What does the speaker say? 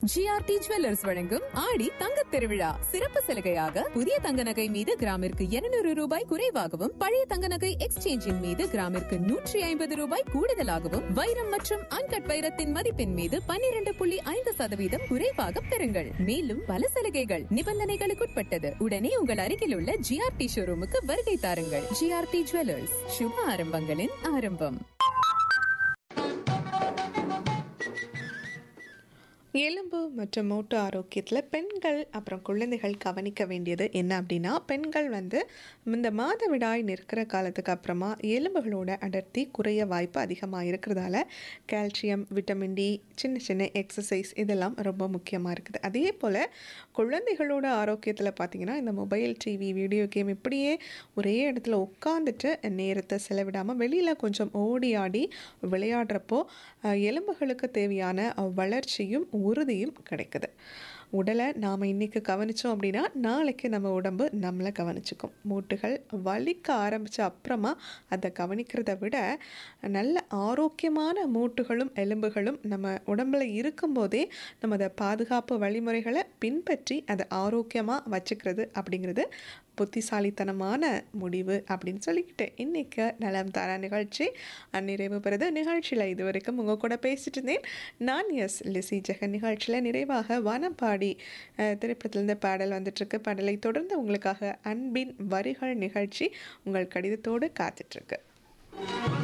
GRT jewellers வழங்கும் ஆடி தங்கத் திருவிழா சிறப்பு சலுகையாக புதிய தங்க நகை மீது கிராமிற்கு 200 ரூபாய் குறைவாகவும் பழைய தங்க நகை எக்ஸ்சேஞ்சின் மீது கிராமிற்கு 150 ரூபாய் கூடுதலாகவும் வைரம் மற்றும் அன்கட் வைரத்தின் மதிப்பின் மீது 12.5% குறைவாக பெறுங்கள். மேலும் பல சலுகைகள் நிபந்தனைகளுக்குட்பட்டது. உடனே உங்கள் அருகில் உள்ள ஜிஆர்டி ஷோரூமுக்கு வருகை தாருங்கள். ஜிஆர்டி ஜுவல்லர்ஸ், சுப ஆரம்பங்களின் ஆரம்பம். எலும்பு மற்றும் மூட்டு ஆரோக்கியத்தில் பெண்கள் அப்புறம் குழந்தைகள் கவனிக்க வேண்டியது என்ன அப்படின்னா, பெண்கள் இந்த மாதவிடாய் நிற்கிற காலத்துக்கு அப்புறமா எலும்புகளோட அடர்த்தி குறைய வாய்ப்பு அதிகமாக இருக்கிறதால கால்சியம், விட்டமின் டி, சின்ன சின்ன எக்ஸசைஸ் இதெல்லாம் ரொம்ப முக்கியமாக இருக்குது. அதே போல் குழந்தைகளோட ஆரோக்கியத்தில் பார்த்திங்கன்னா, இந்த மொபைல், டிவி, வீடியோ கேம் இப்படியே ஒரே இடத்துல உட்காந்துட்டு நேரத்தை செலவிடாமல் வெளியில் கொஞ்சம் ஓடி ஆடி விளையாடுறப்போ எலும்புகளுக்கு தேவையான வளர்ச்சியும் உறுதியும் கிடைக்குது. உடலை நாம் இன்றைக்கி கவனித்தோம் அப்படின்னா நாளைக்கு நம்ம உடம்பு நம்மளை கவனிச்சுக்கும். மூட்டுகள் வலிக்க ஆரம்பித்த அப்புறமா அதை கவனிக்கிறத விட நல்ல ஆரோக்கியமான மூட்டுகளும் எலும்புகளும் நம்ம உடம்பில் இருக்கும்போதே நம்ம அதை பாதுகாப்பு வழிமுறைகளை பின்பற்றி அதை ஆரோக்கியமாக வச்சுக்கிறது அப்படிங்கிறது புத்திசாலித்தனமான முடிவு அப்படின்னு சொல்லிக்கிட்டு இன்றைக்கி நலம் தாரா நிகழ்ச்சி நிறைவு பெறுது. நிகழ்ச்சியில் இது வரைக்கும் உங்கள் கூட பேசிட்டு இருந்தேன் நான் லிசி ஜெகன். நிகழ்ச்சியில் நிறைவாக வானம்பாடி திரைப்படத்திலிருந்து பாடல் வந்துட்டுருக்கு. பாடலை தொடர்ந்து உங்களுக்காக அன்பின் வரிகள் நிகழ்ச்சி உங்கள் கடிதத்தோடு காத்துட்ருக்கு.